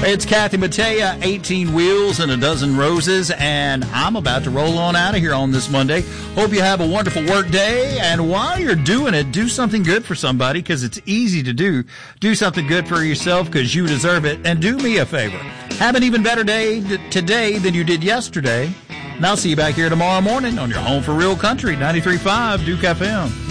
It's Kathy Mattea, 18 wheels and a dozen roses, and I'm about to roll on out of here on this Monday. Hope you have a wonderful work day, and while you're doing it, do something good for somebody, because it's easy to do. Do something good for yourself, because you deserve it, and do me a favor. Have an even better day today than you did yesterday, and I'll see you back here tomorrow morning on your home for real country, 93.5 Duke FM.